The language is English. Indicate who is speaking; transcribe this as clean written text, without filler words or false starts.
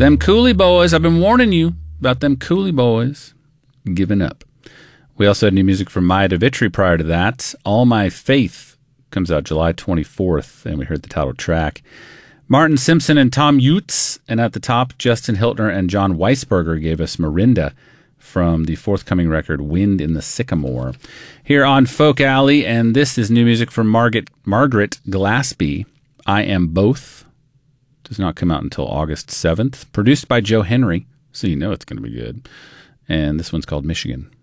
Speaker 1: Them Cooley Boys. I've been warning you about them Cooley Boys giving up. We also had new music from Maya DeVitri prior to that. All My Faith comes out July 24th, and we heard the title track. Martin Simpson and Tom Utes, and at the top, Justin Hiltner and John Weisberger gave us Marinda from the forthcoming record Wind in the Sycamore. Here on Folk Alley, and this is new music from Margaret Glaspie. I Am Both. Does not come out until August 7th. Produced by Joe Henry, so you know it's going to be good. And this one's called Michigan.